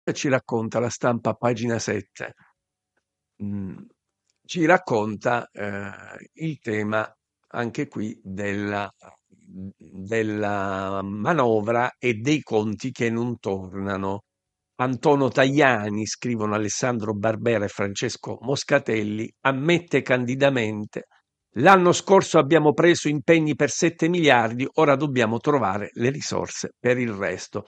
Cosa ci racconta la Stampa a pagina 7? Mm, Ci racconta il tema anche qui della manovra e dei conti che non tornano. Antonio Tajani, scrivono Alessandro Barbera e Francesco Moscatelli, ammette candidamente: l'anno scorso abbiamo preso impegni per 7 miliardi, ora dobbiamo trovare le risorse per il resto.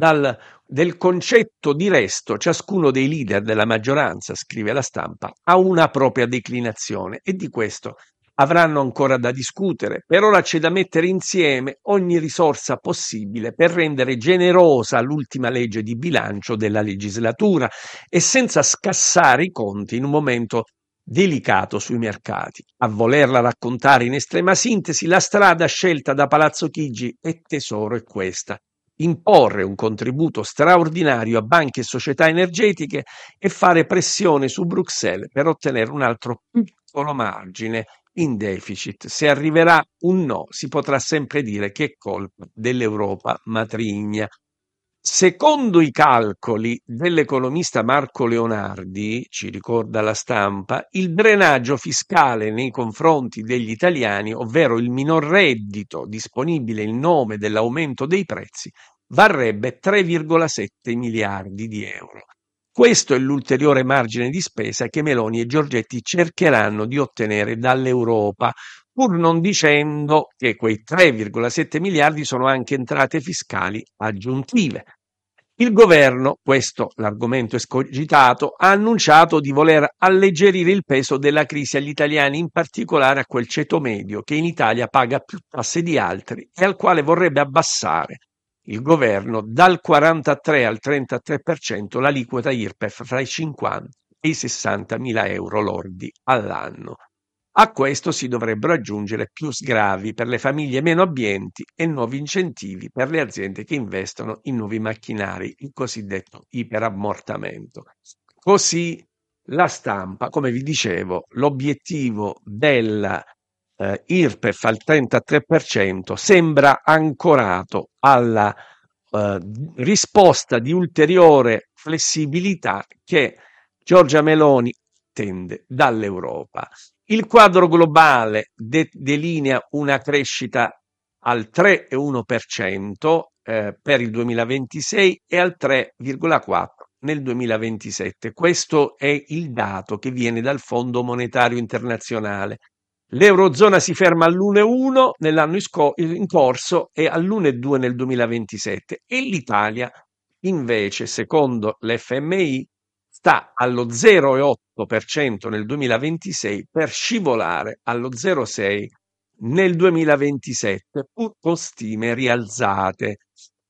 Del concetto di resto, ciascuno dei leader della maggioranza, scrive la Stampa, ha una propria declinazione e di questo avranno ancora da discutere. Per ora c'è da mettere insieme ogni risorsa possibile per rendere generosa l'ultima legge di bilancio della legislatura e senza scassare i conti in un momento delicato sui mercati. A volerla raccontare in estrema sintesi, la strada scelta da Palazzo Chigi e Tesoro è questa: imporre un contributo straordinario a banche e società energetiche e fare pressione su Bruxelles per ottenere un altro piccolo margine in deficit. Se arriverà un no, si potrà sempre dire che è colpa dell'Europa matrigna. Secondo i calcoli dell'economista Marco Leonardi, ci ricorda la Stampa, il drenaggio fiscale nei confronti degli italiani, ovvero il minor reddito disponibile in nome dell'aumento dei prezzi, varrebbe 3,7 miliardi di euro. Questo è l'ulteriore margine di spesa che Meloni e Giorgetti cercheranno di ottenere dall'Europa, pur non dicendo che quei 3,7 miliardi sono anche entrate fiscali aggiuntive. Il governo, questo l'argomento escogitato, ha annunciato di voler alleggerire il peso della crisi agli italiani, in particolare a quel ceto medio che in Italia paga più tasse di altri e al quale vorrebbe abbassare il governo dal 43 al 33% l'aliquota IRPEF fra i 50 e i 60 mila euro lordi all'anno. A questo si dovrebbero aggiungere più sgravi per le famiglie meno abbienti e nuovi incentivi per le aziende che investono in nuovi macchinari, il cosiddetto iperammortamento. Così la Stampa, come vi dicevo, l'obiettivo della IRPEF al 33% sembra ancorato alla eh, risposta di ulteriore flessibilità che Giorgia Meloni attende dall'Europa. Il quadro globale delinea una crescita al 3,1% per il 2026 e al 3,4% nel 2027. Questo è il dato che viene dal Fondo Monetario Internazionale. L'Eurozona si ferma all'1,1 nell'anno in corso e all'1,2 nel 2027 e l'Italia invece, secondo l'FMI, sta allo 0,8% nel 2026 per scivolare allo 0,6% nel 2027, pur con stime rialzate.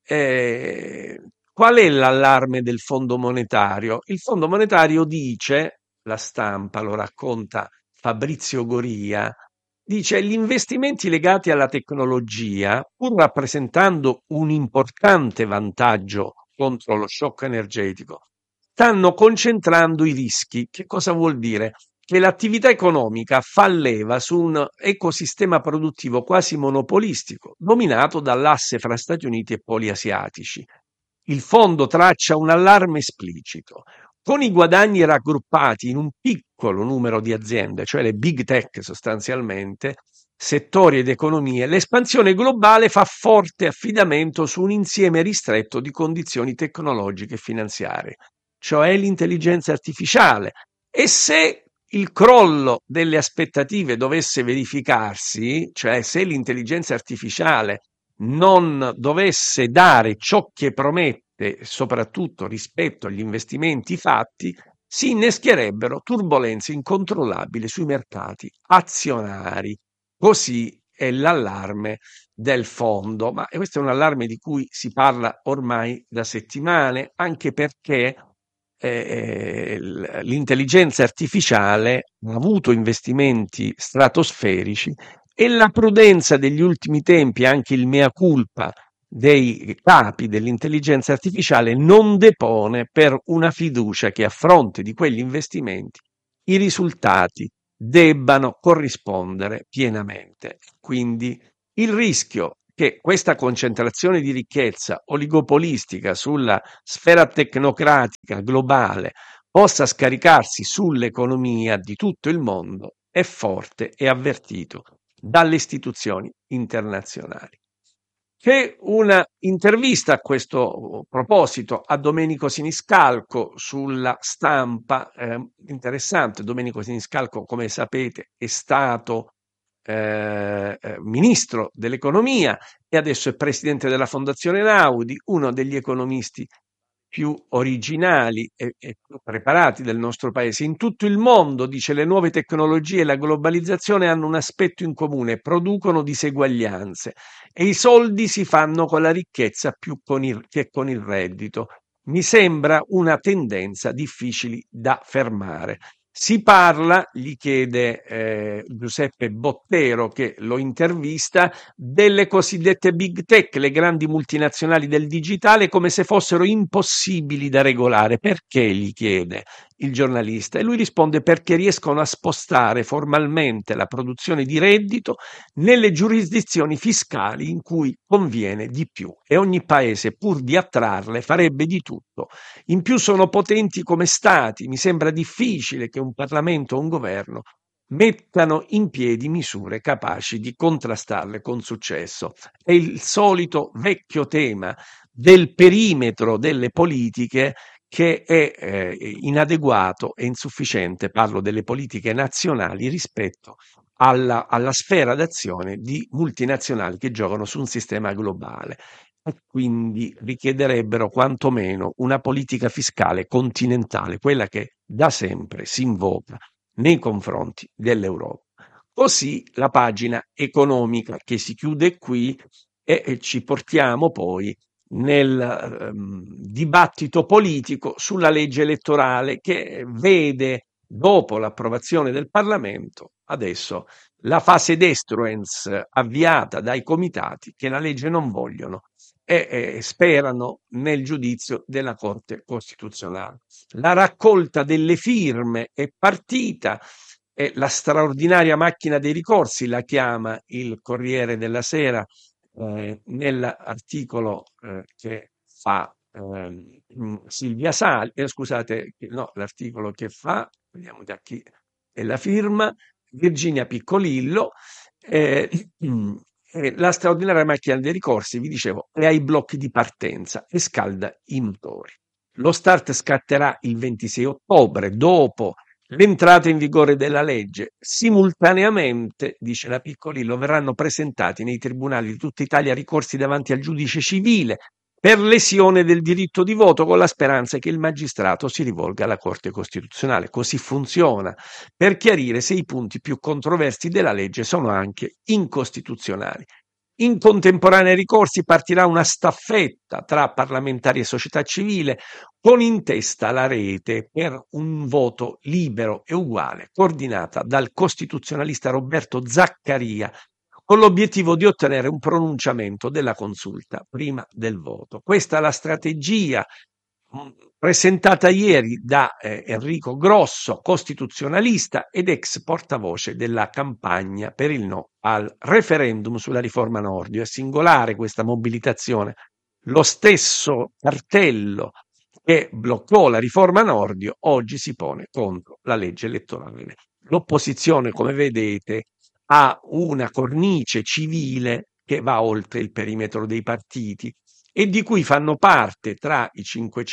Qual è l'allarme del Fondo Monetario? Il Fondo Monetario dice, la Stampa lo racconta Fabrizio Goria, dice: gli investimenti legati alla tecnologia, pur rappresentando un importante vantaggio contro lo shock energetico, stanno concentrando i rischi. Che cosa vuol dire? Che l'attività economica fa leva su un ecosistema produttivo quasi monopolistico, dominato dall'asse fra Stati Uniti e poli asiatici. Il fondo traccia un allarme esplicito. Con i guadagni raggruppati in un piccolo numero di aziende, cioè le big tech sostanzialmente, settori ed economie, l'espansione globale fa forte affidamento su un insieme ristretto di condizioni tecnologiche e finanziarie, cioè l'intelligenza artificiale. E se il crollo delle aspettative dovesse verificarsi, cioè se l'intelligenza artificiale non dovesse dare ciò che promette, soprattutto rispetto agli investimenti fatti, si innescherebbero turbolenze incontrollabili sui mercati azionari. Così è l'allarme del fondo, ma questo è un allarme di cui si parla ormai da settimane, anche perché l'intelligenza artificiale ha avuto investimenti stratosferici e la prudenza degli ultimi tempi, anche il mea culpa dei capi dell'intelligenza artificiale, non depone per una fiducia che a fronte di quegli investimenti i risultati debbano corrispondere pienamente. Quindi il rischio che questa concentrazione di ricchezza oligopolistica sulla sfera tecnocratica globale possa scaricarsi sull'economia di tutto il mondo è forte e avvertito dalle istituzioni internazionali. C'è una intervista a questo proposito a Domenico Siniscalco sulla Stampa, interessante. Domenico Siniscalco, come sapete, è stato ministro dell'economia e adesso è presidente della Fondazione Naudi, uno degli economisti più originali e più preparati del nostro paese. In tutto il mondo, dice, le nuove tecnologie e la globalizzazione hanno un aspetto in comune, producono diseguaglianze e i soldi si fanno con la ricchezza più che con il reddito. Mi sembra una tendenza difficile da fermare. Si parla, gli chiede Giuseppe Bottero che lo intervista, delle cosiddette big tech, le grandi multinazionali del digitale, come se fossero impossibili da regolare. Perché? Gli chiede il giornalista e lui risponde perché riescono a spostare formalmente la produzione di reddito nelle giurisdizioni fiscali in cui conviene di più e ogni paese pur di attrarle farebbe di tutto. In più sono potenti come stati, mi sembra difficile che un Parlamento o un governo mettano in piedi misure capaci di contrastarle con successo. È il solito vecchio tema del perimetro delle politiche che è inadeguato e insufficiente, parlo delle politiche nazionali, rispetto alla sfera d'azione di multinazionali che giocano su un sistema globale e quindi richiederebbero quantomeno una politica fiscale continentale, quella che da sempre si invoca nei confronti dell'Europa. Così la pagina economica che si chiude qui e ci portiamo poi nel dibattito politico sulla legge elettorale che vede dopo l'approvazione del Parlamento adesso la fase destruens avviata dai comitati che la legge non vogliono e sperano nel giudizio della Corte Costituzionale. La raccolta delle firme è partita e la straordinaria macchina dei ricorsi la chiama il Corriere della Sera nell'articolo che fa Silvia Sali, scusate, no, l'articolo che fa, vediamo da chi è la firma, Virginia Piccolillo, eh, la straordinaria macchina dei ricorsi, vi dicevo, è ai blocchi di partenza e scalda i motori. Lo start scatterà il 26 ottobre, dopo l'entrata in vigore della legge. Simultaneamente, dice la Piccolillo, verranno presentati nei tribunali di tutta Italia ricorsi davanti al giudice civile per lesione del diritto di voto, con la speranza che il magistrato si rivolga alla Corte Costituzionale. Così funziona, per chiarire se i punti più controversi della legge sono anche incostituzionali. In contemporanea ai ricorsi partirà una staffetta tra parlamentari e società civile con in testa la rete per un voto libero e uguale, coordinata dal costituzionalista Roberto Zaccaria, con l'obiettivo di ottenere un pronunciamento della consulta prima del voto. Questa è la strategia presentata ieri da Enrico Grosso, costituzionalista ed ex portavoce della campagna per il no al referendum sulla riforma Nordio. È singolare questa mobilitazione. Lo stesso cartello che bloccò la riforma Nordio oggi si pone contro la legge elettorale. L'opposizione, come vedete, ha una cornice civile che va oltre il perimetro dei partiti e di cui fanno parte tra i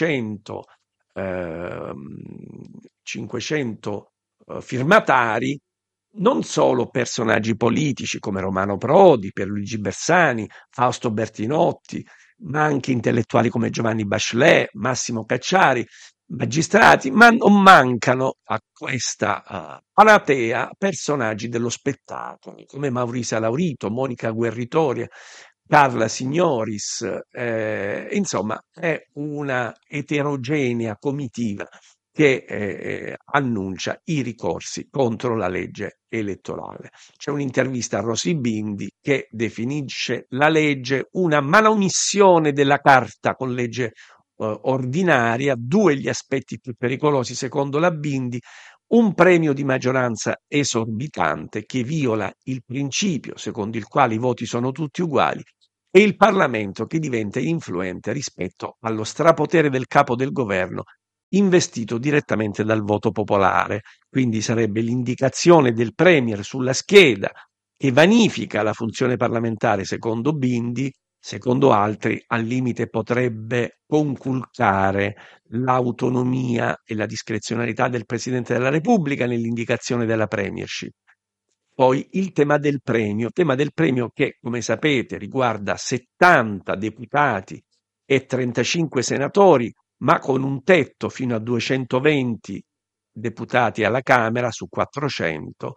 500 firmatari non solo personaggi politici come Romano Prodi, Pierluigi Bersani, Fausto Bertinotti, ma anche intellettuali come Giovanni Bachelet, Massimo Cacciari, magistrati, ma non mancano a questa platea personaggi dello spettacolo come Maurizio Laurito, Monica Guerritoria, Carla Signoris, insomma è una eterogenea comitiva che annuncia i ricorsi contro la legge elettorale. C'è un'intervista a Rosy Bindi che definisce la legge una manomissione della carta con legge ordinaria, due gli aspetti più pericolosi secondo la Bindi, un premio di maggioranza esorbitante che viola il principio secondo il quale i voti sono tutti uguali e il Parlamento che diventa influente rispetto allo strapotere del capo del governo investito direttamente dal voto popolare. Quindi sarebbe l'indicazione del premier sulla scheda che vanifica la funzione parlamentare secondo Bindi, secondo altri al limite potrebbe conculcare l'autonomia e la discrezionalità del Presidente della Repubblica nell'indicazione della premiership. Poi il tema del premio che, come sapete, riguarda 70 deputati e 35 senatori, ma con un tetto fino a 220 deputati alla Camera su 400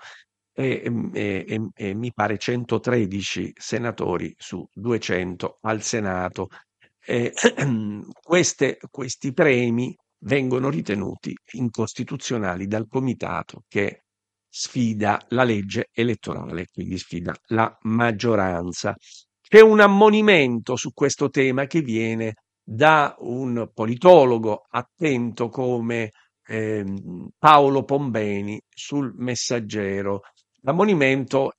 e mi pare 113 senatori su 200 al Senato. Eh, questi premi vengono ritenuti incostituzionali dal comitato che sfida la legge elettorale, quindi sfida la maggioranza. C'è un ammonimento su questo tema che viene da un politologo attento come Paolo Pombeni sul Messaggero. L'ammonimento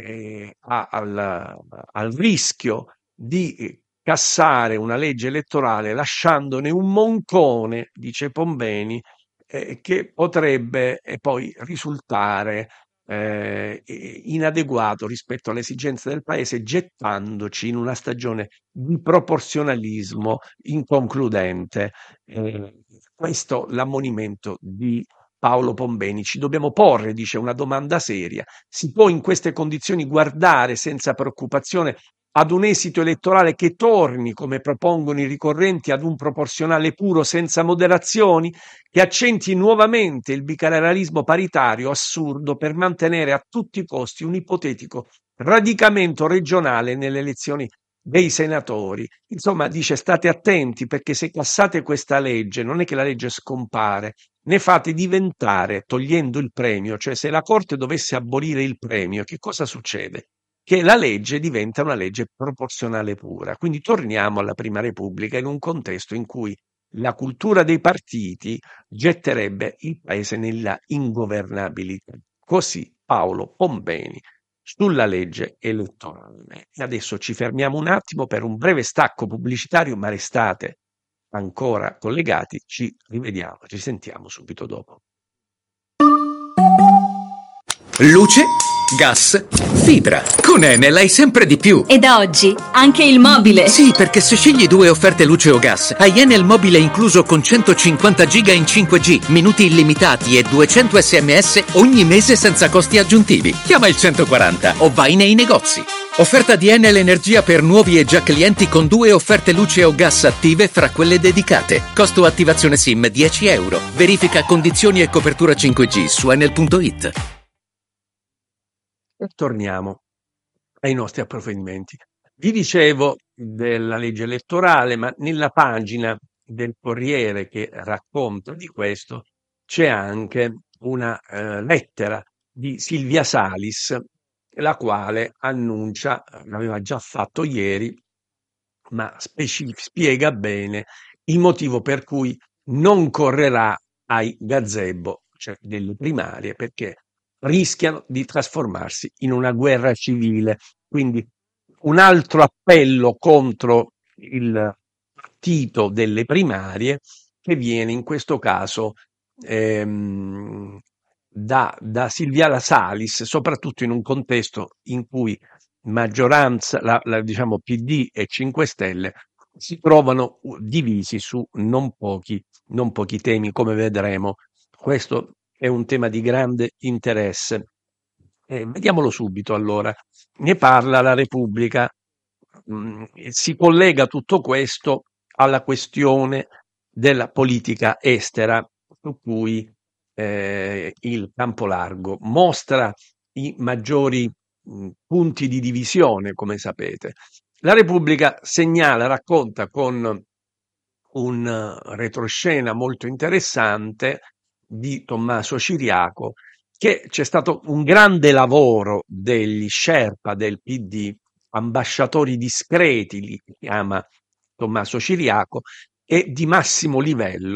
al rischio di cassare una legge elettorale lasciandone un moncone, dice Pombeni, che potrebbe poi risultare inadeguato rispetto alle esigenze del paese, gettandoci in una stagione di proporzionalismo inconcludente. Questo l'ammonimento di Paolo Pombeni. Ci dobbiamo porre, dice, una domanda seria. Si può in queste condizioni guardare senza preoccupazione ad un esito elettorale che torni, come propongono i ricorrenti, ad un proporzionale puro senza moderazioni, che accenti nuovamente il bicameralismo paritario assurdo per mantenere a tutti i costi un ipotetico radicamento regionale nelle elezioni dei senatori. Insomma, dice state attenti perché se cassate questa legge non è che la legge scompare, ne fate diventare, togliendo il premio, cioè se la Corte dovesse abolire il premio, che cosa succede? Che la legge diventa una legge proporzionale pura. Quindi torniamo alla Prima Repubblica in un contesto in cui la cultura dei partiti getterebbe il paese nella ingovernabilità. Così Paolo Pombeni sulla legge elettorale. E adesso ci fermiamo un attimo per un breve stacco pubblicitario, ma restate ancora collegati, ci rivediamo, ci sentiamo subito dopo. Luce, gas, fibra. Con Enel hai sempre di più. E da oggi anche il mobile. Sì, perché se scegli 2 offerte luce o gas, hai Enel mobile incluso con 150 giga in 5G, minuti illimitati e 200 SMS ogni mese senza costi aggiuntivi. Chiama il 140 o vai nei negozi. Offerta di Enel Energia per nuovi e già clienti con 2 offerte luce o gas attive fra quelle dedicate. Costo attivazione SIM 10 euro. Verifica condizioni e copertura 5G su enel.it. E torniamo ai nostri approfondimenti. Vi dicevo della legge elettorale, ma nella pagina del Corriere che racconta di questo c'è anche una lettera di Silvia Salis, la quale annuncia, l'aveva già fatto ieri, ma spiega bene il motivo per cui non correrà ai gazebo, cioè delle primarie, perché rischiano di trasformarsi in una guerra civile. Quindi un altro appello contro il partito delle primarie che viene in questo caso da Silvia Salis, soprattutto in un contesto in cui maggioranza, diciamo PD e 5 Stelle si trovano divisi su non pochi temi, come vedremo. Questo è un tema di grande interesse. Vediamolo subito allora. Ne parla la Repubblica. Si collega tutto questo alla questione della politica estera, su cui il campo largo mostra i maggiori punti di divisione, come sapete. La Repubblica segnala, racconta con un retroscena molto interessante di Tommaso Ciriaco che c'è stato un grande lavoro degli Sherpa del PD, ambasciatori discreti, li chiama Tommaso Ciriaco, e di massimo livello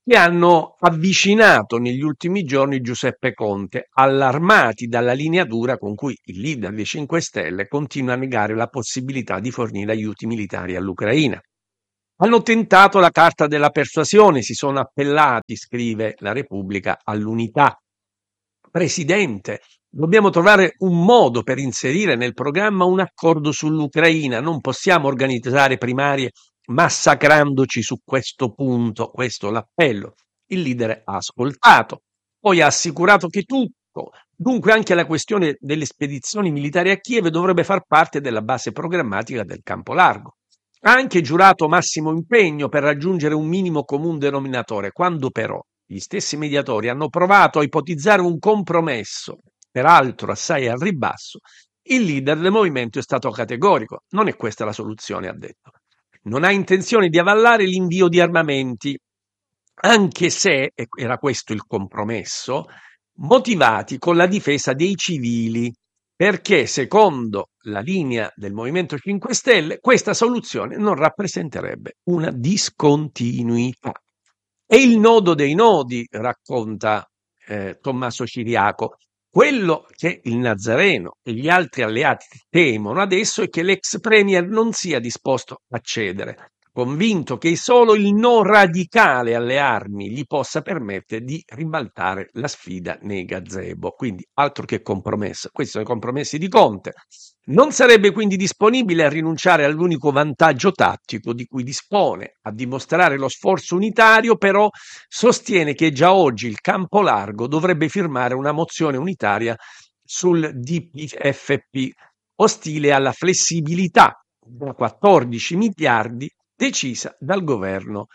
che hanno avvicinato negli ultimi giorni Giuseppe Conte, allarmati dalla linea dura con cui il leader dei 5 Stelle continua a negare la possibilità di fornire aiuti militari all'Ucraina. Hanno tentato la carta della persuasione, si sono appellati, scrive la Repubblica, all'unità. Presidente, dobbiamo trovare un modo per inserire nel programma un accordo sull'Ucraina, non possiamo organizzare primarie massacrandoci su questo punto, questo è l'appello. Il leader ha ascoltato, poi ha assicurato che tutto, dunque anche la questione delle spedizioni militari a Kiev, dovrebbe far parte della base programmatica del campo largo. Ha anche giurato massimo impegno per raggiungere un minimo comune denominatore, quando però gli stessi mediatori hanno provato a ipotizzare un compromesso, peraltro assai al ribasso, il leader del movimento è stato categorico. Non è questa la soluzione, ha detto. Non ha intenzione di avallare l'invio di armamenti, anche se, e era questo il compromesso, motivati con la difesa dei civili, perché secondo la linea del Movimento 5 Stelle questa soluzione non rappresenterebbe una discontinuità. E il nodo dei nodi, racconta Tommaso Ciriaco, quello che il Nazareno e gli altri alleati temono adesso è che l'ex premier non sia disposto a cedere, convinto che solo il no radicale alle armi gli possa permettere di ribaltare la sfida nei gazebo. Quindi altro che compromesso, questi sono i compromessi di Conte. Non sarebbe quindi disponibile a rinunciare all'unico vantaggio tattico di cui dispone, a dimostrare lo sforzo unitario, però sostiene che già oggi il campo largo dovrebbe firmare una mozione unitaria sul DPFP, ostile alla flessibilità da 14 miliardi decisa dal governo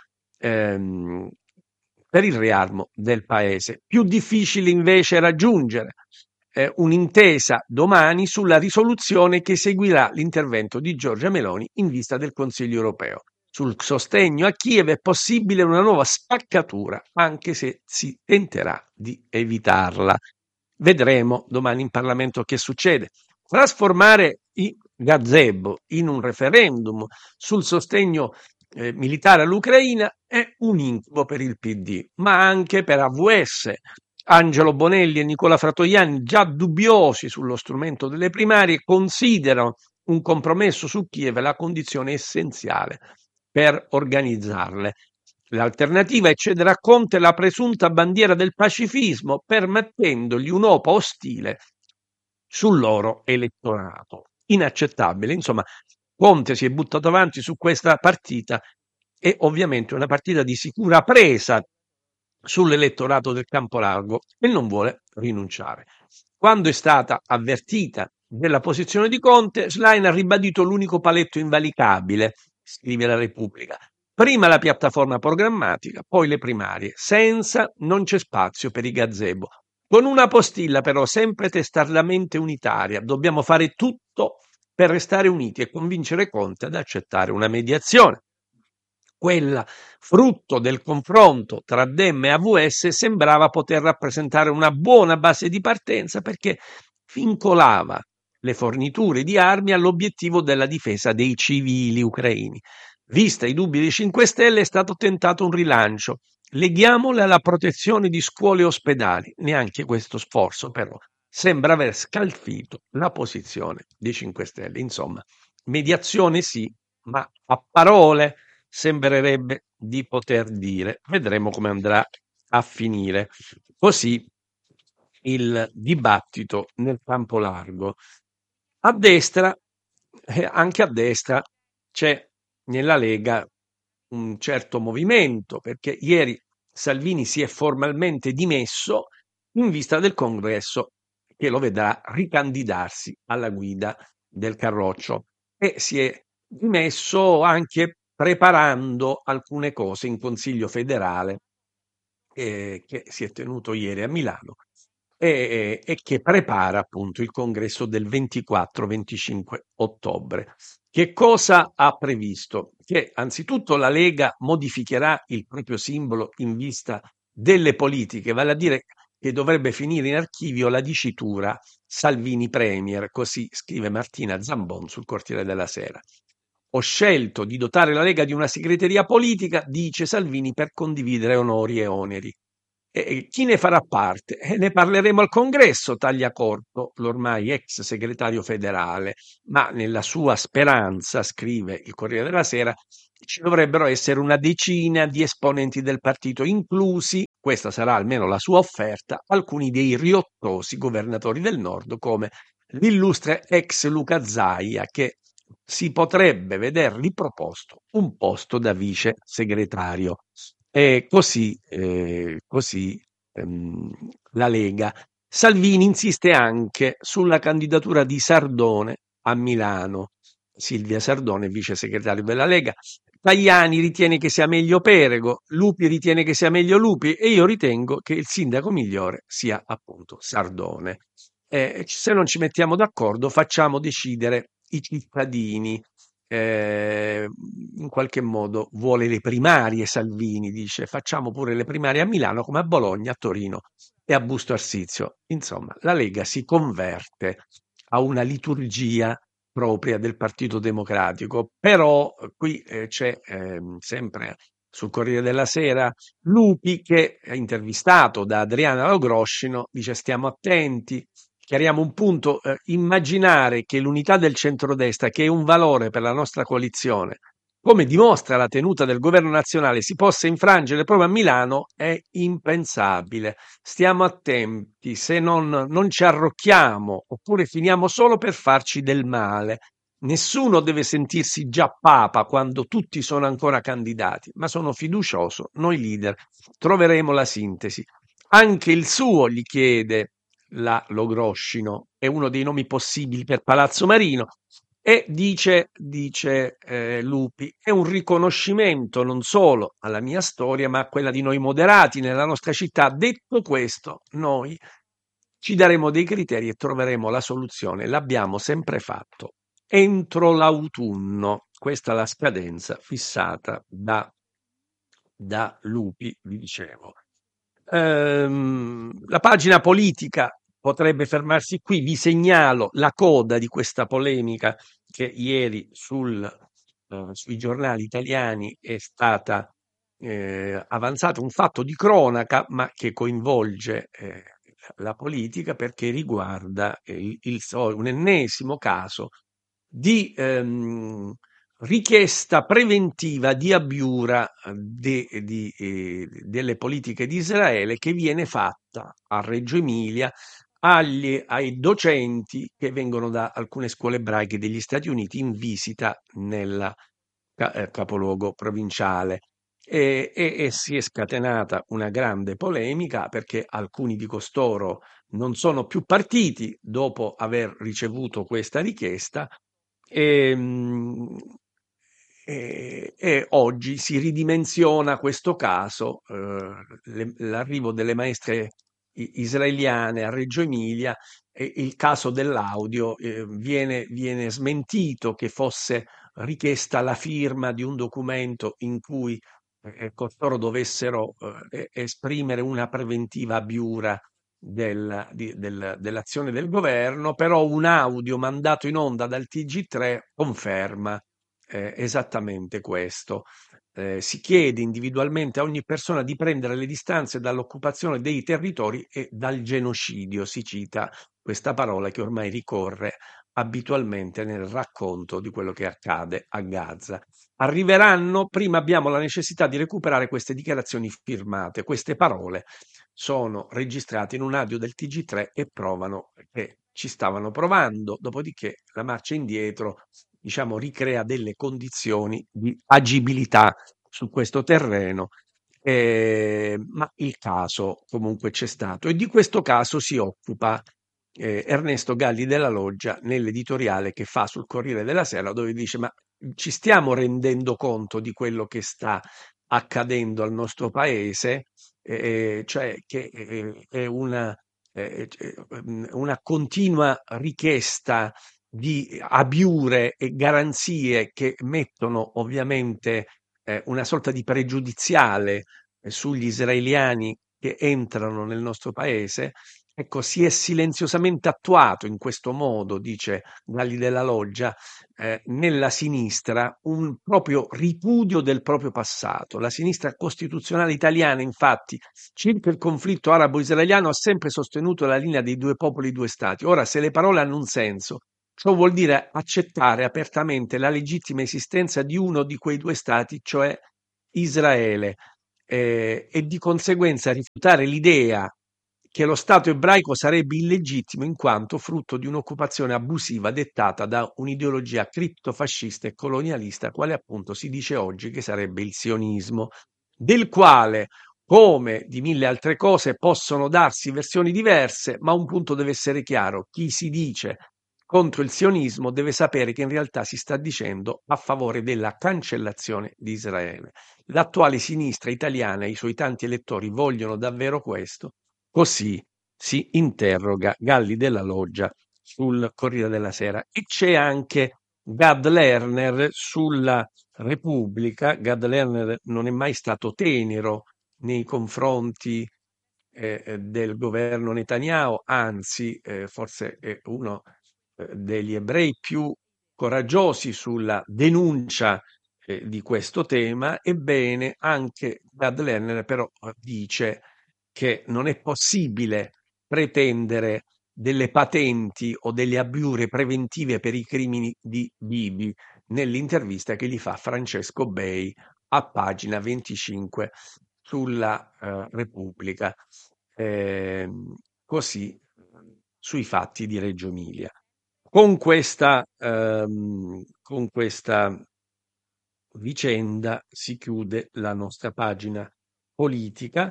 per il riarmo del paese. Più difficile invece raggiungere un'intesa domani sulla risoluzione che seguirà l'intervento di Giorgia Meloni in vista del Consiglio europeo. Sul sostegno a Kiev è possibile una nuova spaccatura, anche se si tenterà di evitarla. Vedremo domani in Parlamento che succede. Trasformare i gazebo in un referendum sul sostegno militare all'Ucraina è un incubo per il PD, ma anche per AVS. Angelo Bonelli e Nicola Fratoianni, già dubbiosi sullo strumento delle primarie, considerano un compromesso su Kiev la condizione essenziale per organizzarle. L'alternativa è cedere a Conte la presunta bandiera del pacifismo, permettendogli un'OPA ostile sul loro elettorato. Inaccettabile. Insomma, Conte si è buttato avanti su questa partita e ovviamente una partita di sicura presa sull'elettorato del campo largo e non vuole rinunciare. Quando è stata avvertita della posizione di Conte, Schlein ha ribadito l'unico paletto invalicabile, scrive la Repubblica. Prima la piattaforma programmatica, poi le primarie. Senza non c'è spazio per i gazebo. Con una postilla però sempre testardamente unitaria. Dobbiamo fare tutto per restare uniti e convincere Conte ad accettare una mediazione. Quella frutto del confronto tra Dem e AVS sembrava poter rappresentare una buona base di partenza perché vincolava le forniture di armi all'obiettivo della difesa dei civili ucraini. Vista i dubbi dei 5 Stelle è stato tentato un rilancio. Leghiamole alla protezione di scuole e ospedali. Neanche questo sforzo però sembra aver scalfito la posizione dei 5 Stelle. Insomma, mediazione sì, ma a parole sembrerebbe di poter dire. Vedremo come andrà a finire. Così il dibattito nel campo largo. A destra, anche a destra, c'è nella Lega un certo movimento, perché ieri Salvini si è formalmente dimesso in vista del congresso che lo vedrà ricandidarsi alla guida del Carroccio e si è dimesso anche preparando alcune cose in Consiglio federale che si è tenuto ieri a Milano e che prepara appunto il congresso del 24-25 ottobre. Che cosa ha previsto? Che anzitutto la Lega modificherà il proprio simbolo in vista delle politiche, vale a dire che dovrebbe finire in archivio la dicitura Salvini Premier, così scrive Martina Zambon sul Corriere della Sera. Ho scelto di dotare la Lega di una segreteria politica, dice Salvini, per condividere onori e oneri. E chi ne farà parte? Ne parleremo al Congresso, taglia corto l'ormai ex segretario federale, ma nella sua speranza, scrive il Corriere della Sera, ci dovrebbero essere una decina di esponenti del partito, inclusi, questa sarà almeno la sua offerta, alcuni dei riottosi governatori del Nord, come l'illustre ex Luca Zaia, che si potrebbe veder riproposto un posto da vice segretario. E così la Lega. Salvini insiste anche sulla candidatura di Sardone a Milano. Silvia Sardone, vice segretario della Lega. Tajani ritiene che sia meglio Perego, Lupi ritiene che sia meglio Lupi e io ritengo che il sindaco migliore sia appunto Sardone. Se non ci mettiamo d'accordo, facciamo decidere i cittadini. Eh, In qualche modo vuole le primarie Salvini, dice facciamo pure le primarie a Milano come a Bologna, a Torino e a Busto Arsizio. Insomma, la Lega si converte a una liturgia propria del Partito Democratico, però qui c'è sempre sul Corriere della Sera Lupi che è intervistato da Adriana Logroscino, dice stiamo attenti, chiariamo un punto, immaginare che l'unità del centrodestra, che è un valore per la nostra coalizione, come dimostra la tenuta del governo nazionale, si possa infrangere proprio a Milano è impensabile. Stiamo attenti, se non ci arrocchiamo oppure finiamo solo per farci del male. Nessuno deve sentirsi già papa quando tutti sono ancora candidati, ma sono fiducioso, noi leader troveremo la sintesi. Anche il suo gli chiede la Logroscino, è uno dei nomi possibili per Palazzo Marino, e dice Lupi, è un riconoscimento non solo alla mia storia, ma a quella di noi moderati nella nostra città. Detto questo, noi ci daremo dei criteri e troveremo la soluzione. L'abbiamo sempre fatto. Entro l'autunno, questa è la scadenza fissata da Lupi, vi dicevo. La pagina politica potrebbe fermarsi qui. Vi segnalo la coda di questa polemica che ieri sui giornali italiani è stata avanzata, un fatto di cronaca, ma che coinvolge la politica perché riguarda un ennesimo caso di richiesta preventiva di abiura delle politiche di Israele che viene fatta a Reggio Emilia ai docenti che vengono da alcune scuole ebraiche degli Stati Uniti in visita nel capoluogo provinciale. E si è scatenata una grande polemica perché alcuni di costoro non sono più partiti dopo aver ricevuto questa richiesta e, e oggi si ridimensiona questo caso, l'arrivo delle maestre israeliane a Reggio Emilia e il caso dell'audio viene smentito che fosse richiesta la firma di un documento in cui costoro dovessero esprimere una preventiva abiura dell'azione del governo, però un audio mandato in onda dal TG3 conferma esattamente questo. Si chiede individualmente a ogni persona di prendere le distanze dall'occupazione dei territori e dal genocidio, si cita questa parola che ormai ricorre abitualmente nel racconto di quello che accade a Gaza. Arriveranno, prima abbiamo la necessità di recuperare queste dichiarazioni firmate, queste parole sono registrate in un audio del TG3 e provano che ci stavano provando, dopodiché la marcia indietro, diciamo, ricrea delle condizioni di agibilità su questo terreno, ma il caso comunque c'è stato e di questo caso si occupa Ernesto Galli della Loggia nell'editoriale che fa sul Corriere della Sera, dove dice ma ci stiamo rendendo conto di quello che sta accadendo al nostro paese, cioè che è una continua richiesta di abiure e garanzie che mettono ovviamente una sorta di pregiudiziale sugli israeliani che entrano nel nostro paese ecco, si è silenziosamente attuato in questo modo, dice Galli della Loggia, nella sinistra un proprio ripudio del proprio passato. La sinistra costituzionale italiana, infatti, circa il conflitto arabo-israeliano ha sempre sostenuto la linea dei due popoli, due stati. Ora, se le parole hanno un senso, ciò vuol dire accettare apertamente la legittima esistenza di uno di quei due stati, cioè Israele, e di conseguenza rifiutare l'idea che lo Stato ebraico sarebbe illegittimo in quanto frutto di un'occupazione abusiva dettata da un'ideologia criptofascista e colonialista, quale appunto si dice oggi che sarebbe il sionismo, del quale, come di mille altre cose, possono darsi versioni diverse, ma un punto deve essere chiaro: chi si dice contro il sionismo deve sapere che in realtà si sta dicendo a favore della cancellazione di Israele. L'attuale sinistra italiana e i suoi tanti elettori vogliono davvero questo? Così si interroga Galli della Loggia sul Corriere della Sera. E c'è anche Gad Lerner sulla Repubblica. Gad Lerner non è mai stato tenero nei confronti del governo Netanyahu, anzi, forse è uno degli ebrei più coraggiosi sulla denuncia di questo tema. Ebbene, anche Gad Lerner però dice che non è possibile pretendere delle patenti o delle abbiure preventive per i crimini di Bibi nell'intervista che gli fa Francesco Bei a pagina 25 sulla Repubblica, così sui fatti di Reggio Emilia. Con questa vicenda si chiude la nostra pagina politica.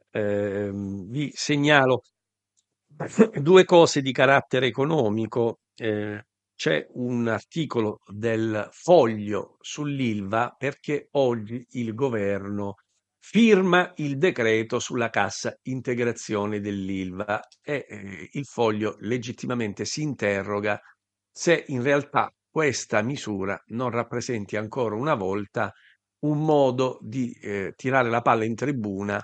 Vi segnalo due cose di carattere economico. C'è un articolo del Foglio sull'Ilva perché oggi il governo firma il decreto sulla cassa integrazione dell'Ilva e il Foglio legittimamente si interroga se in realtà questa misura non rappresenti ancora una volta un modo di tirare la palla in tribuna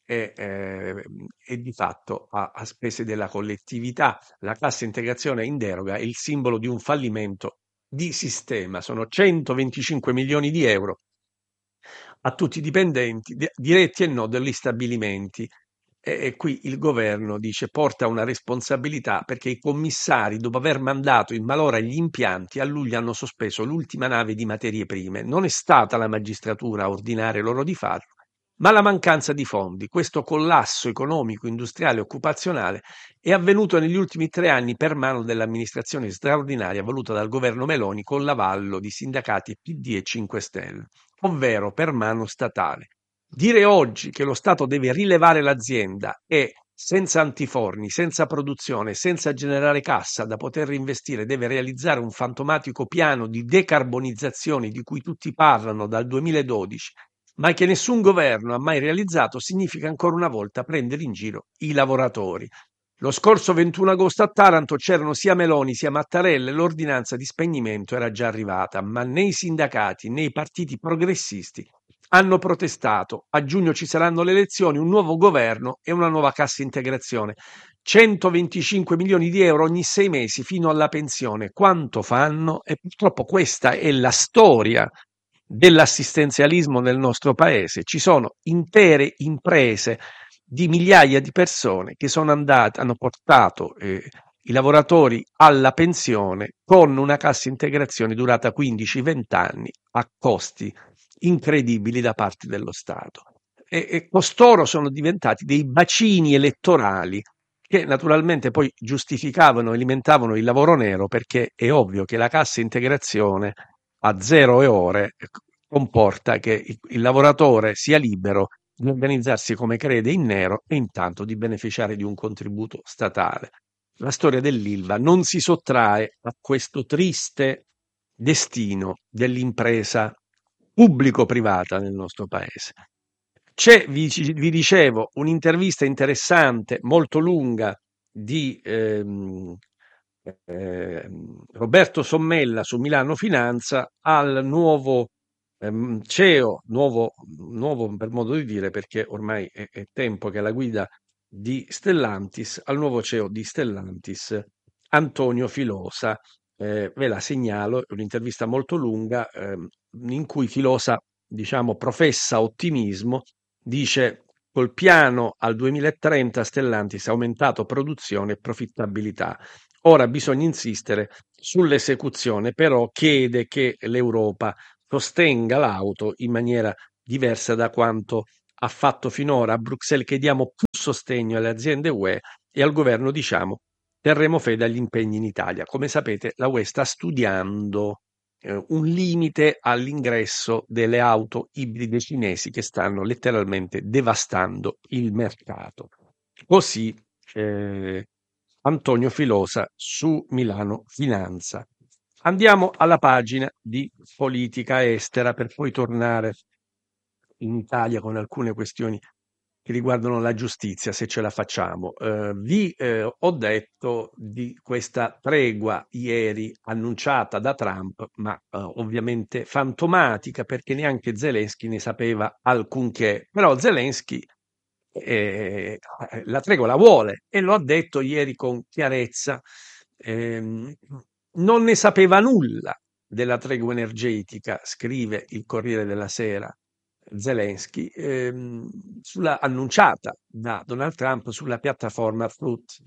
e di fatto a spese della collettività. La cassa integrazione in deroga è il simbolo di un fallimento di sistema. Sono 125 milioni di euro a tutti i dipendenti, diretti e no, degli stabilimenti. E qui il governo dice porta una responsabilità perché i commissari, dopo aver mandato in malora gli impianti, a luglio hanno sospeso l'ultima nave di materie prime. Non è stata la magistratura a ordinare loro di farlo, ma la mancanza di fondi. Questo collasso economico, industriale e occupazionale è avvenuto negli ultimi 3 anni per mano dell'amministrazione straordinaria voluta dal governo Meloni con l'avallo di sindacati PD e 5 Stelle, ovvero per mano statale. Dire oggi che lo Stato deve rilevare l'azienda e senza antiforni, senza produzione, senza generare cassa da poter reinvestire, deve realizzare un fantomatico piano di decarbonizzazione di cui tutti parlano dal 2012, ma che nessun governo ha mai realizzato, significa ancora una volta prendere in giro i lavoratori. Lo scorso 21 agosto a Taranto c'erano sia Meloni sia Mattarella e l'ordinanza di spegnimento era già arrivata, ma né i sindacati né i partiti progressisti hanno protestato. A giugno ci saranno le elezioni, un nuovo governo e una nuova cassa integrazione. 125 milioni di euro ogni 6 mesi fino alla pensione. Quanto fanno? E purtroppo questa è la storia dell'assistenzialismo nel nostro paese. Ci sono intere imprese di migliaia di persone che sono andate, hanno portato i lavoratori alla pensione con una cassa integrazione durata 15-20 anni a costi incredibili da parte dello Stato. E costoro sono diventati dei bacini elettorali che naturalmente poi giustificavano e alimentavano il lavoro nero, perché è ovvio che la cassa integrazione a 0 ore comporta che il lavoratore sia libero di organizzarsi come crede in nero e intanto di beneficiare di un contributo statale. La storia dell'Ilva non si sottrae a questo triste destino dell'impresa pubblico-privata nel nostro paese. C'è, vi dicevo, un'intervista interessante, molto lunga, di Roberto Sommella su Milano Finanza al nuovo CEO, nuovo per modo di dire, perché ormai è tempo che la guida di Stellantis, al nuovo CEO di Stellantis, Antonio Filosa. Ve la segnalo, è un'intervista molto lunga, in cui Filosa, diciamo, professa ottimismo, dice: col piano al 2030 Stellantis ha aumentato produzione e profittabilità. Ora bisogna insistere sull'esecuzione, però chiede che l'Europa sostenga l'auto in maniera diversa da quanto ha fatto finora. A Bruxelles chiediamo più sostegno alle aziende UE e al governo diciamo terremo fede agli impegni in Italia. Come sapete, la UE sta studiando un limite all'ingresso delle auto ibride cinesi che stanno letteralmente devastando il mercato. Così Antonio Filosa su Milano Finanza. Andiamo alla pagina di politica estera per poi tornare in Italia con alcune questioni che riguardano la giustizia, se ce la facciamo. Vi ho detto di questa tregua ieri annunciata da Trump, ma ovviamente fantomatica perché neanche Zelensky ne sapeva alcunché. Però Zelensky la tregua la vuole e lo ha detto ieri con chiarezza. Ehm, Non ne sapeva nulla della tregua energetica, scrive il Corriere della Sera. Zelensky, annunciata da Donald Trump sulla piattaforma Truth.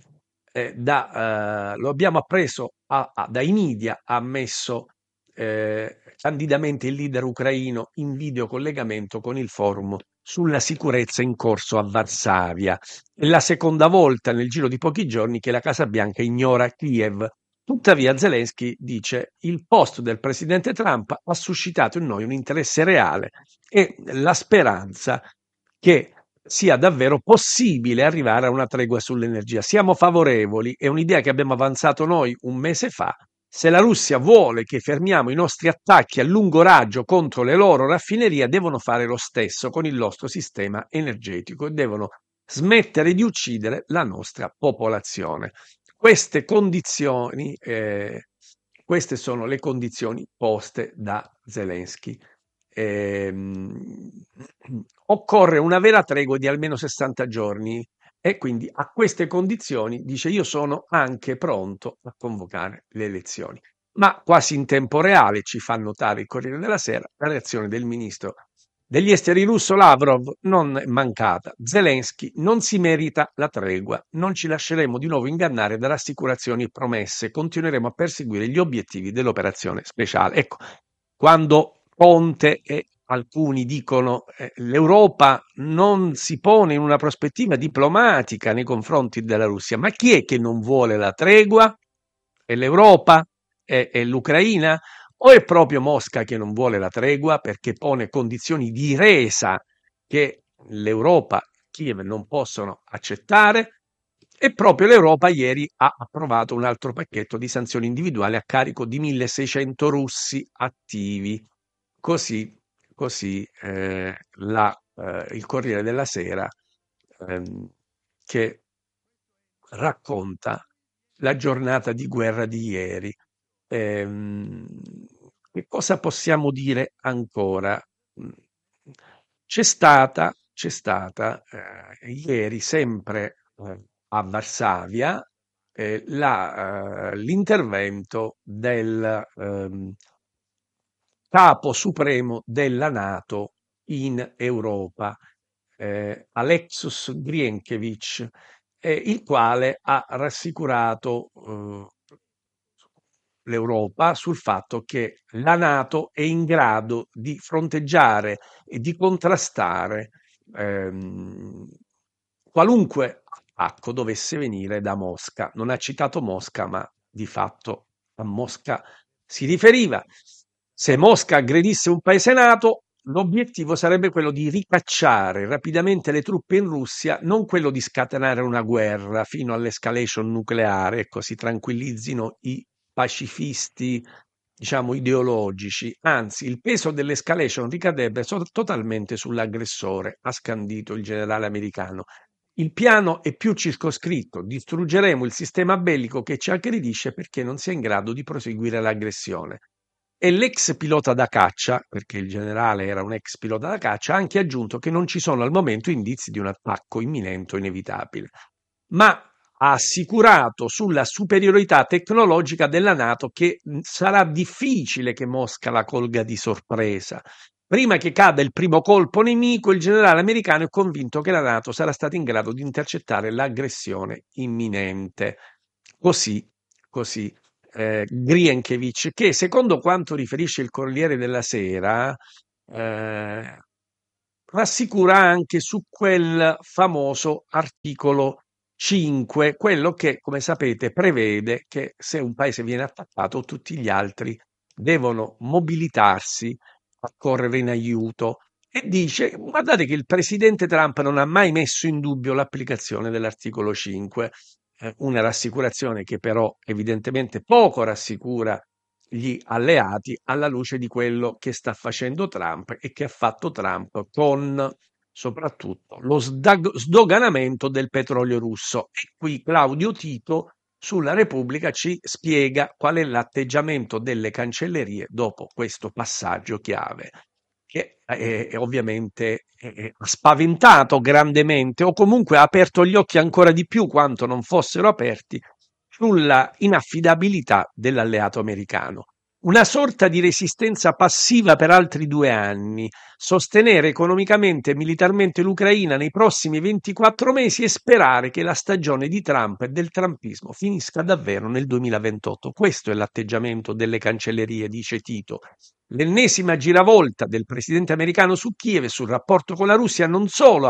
Lo abbiamo appreso dai media, ha messo candidamente il leader ucraino in videocollegamento con il forum sulla sicurezza in corso a Varsavia. È la seconda volta nel giro di pochi giorni che la Casa Bianca ignora Kiev. Tuttavia Zelensky dice: il post del presidente Trump ha suscitato in noi un interesse reale e la speranza che sia davvero possibile arrivare a una tregua sull'energia. Siamo favorevoli, è un'idea che abbiamo avanzato noi un mese fa. Se la Russia vuole che fermiamo i nostri attacchi a lungo raggio contro le loro raffinerie, devono fare lo stesso con il nostro sistema energetico e devono smettere di uccidere la nostra popolazione. Queste condizioni, queste sono le condizioni poste da Zelensky. Ehm, Occorre una vera tregua di almeno 60 giorni e quindi a queste condizioni dice io sono anche pronto a convocare le elezioni. Ma quasi in tempo reale ci fa notare il Corriere della Sera la reazione del ministro degli esteri russo Lavrov non è mancata. Zelensky non si merita la tregua, non ci lasceremo di nuovo ingannare da rassicurazioni promesse, continueremo a perseguire gli obiettivi dell'operazione speciale. Ecco, quando Conte e alcuni dicono l'Europa non si pone in una prospettiva diplomatica nei confronti della Russia, ma chi è che non vuole la tregua? È l'Europa? È l'Ucraina? O è proprio Mosca che non vuole la tregua perché pone condizioni di resa che l'Europa e Kiev non possono accettare? E proprio l'Europa ieri ha approvato un altro pacchetto di sanzioni individuali a carico di 1600 russi attivi. Così, il Corriere della Sera ehm, che racconta la giornata di guerra di ieri. Ehm, che cosa possiamo dire ancora? Mm, c'è stata ieri, sempre a Varsavia, l'intervento del capo supremo della NATO in Europa, Alexus Grienkevič, il quale ha rassicurato l'Europa sul fatto che la NATO è in grado di fronteggiare e di contrastare ehm, qualunque attacco dovesse venire da Mosca. Non ha citato Mosca, ma di fatto a Mosca si riferiva. Se Mosca aggredisse un paese NATO, l'obiettivo sarebbe quello di ricacciare rapidamente le truppe in Russia, non quello di scatenare una guerra fino all'escalation nucleare, ecco, si tranquillizzino i pacifisti, diciamo, ideologici. Anzi, il peso dell'escalation ricadrebbe totalmente sull'aggressore, ha scandito il generale americano. Il piano è più circoscritto, distruggeremo il sistema bellico che ci aggredisce perché non sia in grado di proseguire l'aggressione. e l'ex pilota da caccia, perché il generale era un ex pilota da caccia, ha anche aggiunto che non ci sono al momento indizi di un attacco imminente o inevitabile, ma ha assicurato sulla superiorità tecnologica della NATO che sarà difficile che Mosca la colga di sorpresa. Prima che cada il primo colpo nemico, il generale americano è convinto che la NATO sarà stata in grado di intercettare l'aggressione imminente. Così, così, Grienkevic, che secondo quanto riferisce il Corriere della Sera, eh, rassicura anche su quel famoso articolo 5, quello che, come sapete, prevede che se un paese viene attaccato, tutti gli altri devono mobilitarsi a correre in aiuto. E dice, guardate che il presidente Trump non ha mai messo in dubbio l'applicazione dell'articolo 5, una rassicurazione che però evidentemente poco rassicura gli alleati alla luce di quello che sta facendo Trump e che ha fatto Trump con soprattutto lo sdoganamento del petrolio russo. E qui Claudio Tito sulla Repubblica ci spiega qual è l'atteggiamento delle cancellerie dopo questo passaggio chiave, che ovviamente ha spaventato grandemente o comunque ha aperto gli occhi ancora di più quanto non fossero aperti sulla inaffidabilità dell'alleato americano. Una sorta di resistenza passiva per altri 2 anni, sostenere economicamente e militarmente l'Ucraina nei prossimi 24 mesi e sperare che la stagione di Trump e del trumpismo finisca davvero nel 2028. Questo è l'atteggiamento delle cancellerie, dice Tito. L'ennesima giravolta del presidente americano su Kiev e sul rapporto con la Russia non solo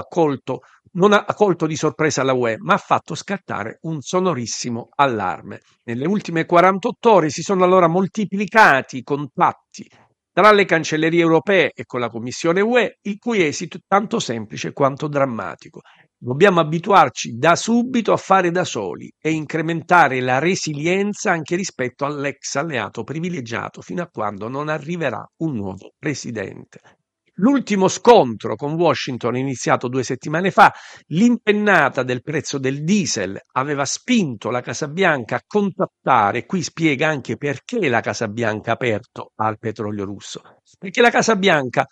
non ha colto di sorpresa la UE, ma ha fatto scattare un sonorissimo allarme. Nelle ultime 48 ore si sono allora moltiplicati i contatti tra le cancellerie europee e con la Commissione UE, il cui esito è tanto semplice quanto drammatico. Dobbiamo abituarci da subito a fare da soli e incrementare la resilienza anche rispetto all'ex alleato privilegiato fino a quando non arriverà un nuovo presidente. L'ultimo scontro con Washington, iniziato 2 settimane fa, l'impennata del prezzo del diesel aveva spinto la Casa Bianca a contattare, qui spiega anche perché la Casa Bianca ha aperto al petrolio russo, perché la Casa Bianca